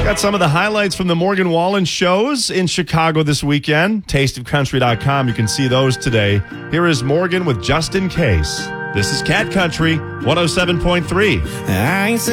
Got some of the highlights from the Morgan Wallen shows in Chicago this weekend. Tasteofcountry.com. You can see those today. Here is Morgan with Just In Case. This is Cat Country 107.3.